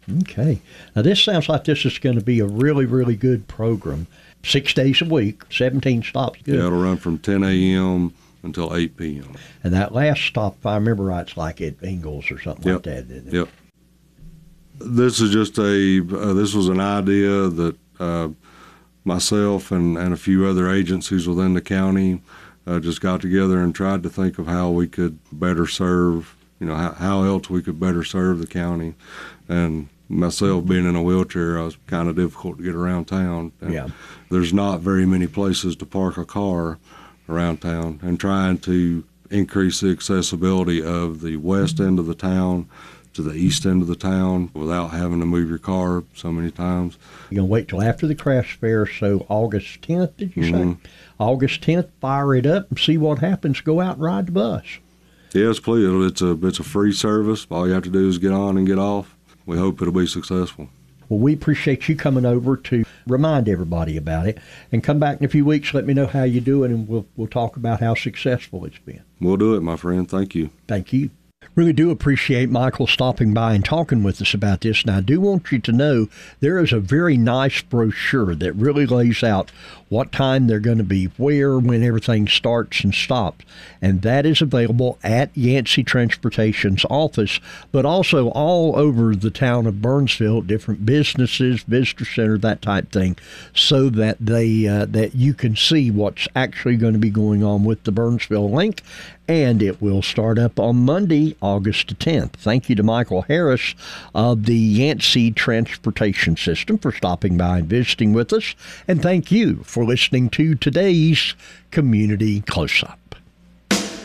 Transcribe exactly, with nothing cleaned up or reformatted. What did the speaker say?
Okay. Now, this sounds like this is going to be a really, really good program. Six days a week, seventeen stops. Good. Yeah, it'll run from ten a.m. until eight p.m. And that last stop, if I remember right, it's like at Ingalls or something yep. like that, isn't it? Yep. This is just a, uh, this was an idea that uh, myself and, and a few other agencies within the county uh, just got together and tried to think of how we could better serve, you know, how, how else we could better serve the county. And myself being in a wheelchair, I was kind of difficult to get around town. And yeah. There's not very many places to park a car around town, and trying to increase the accessibility of the west end of the town to the east end of the town without having to move your car so many times. You're going to wait till after the craft fair, so August tenth, did you mm-hmm. say? August tenth, fire it up and see what happens. Go out and ride the bus. Yes, please. It's a, it's a free service. All you have to do is get on and get off. We hope it'll be successful. Well, we appreciate you coming over to remind everybody about it. And come back in a few weeks, let me know how you're doing, and we'll, we'll talk about how successful it's been. We'll do it, my friend. Thank you. Thank you. Really do appreciate Michael stopping by and talking with us about this. And I do want you to know there is a very nice brochure that really lays out what time they're going to be where, when everything starts and stops. And that is available at Yancey Transportation's office, but also all over the town of Burnsville, different businesses, visitor center, that type thing, so that they uh, that you can see what's actually going to be going on with the Burnsville link. And it will start up on Monday, August tenth. Thank you to Michael Harris of the Yancey Transportation System for stopping by and visiting with us. And thank you for listening to today's Community Close-Up.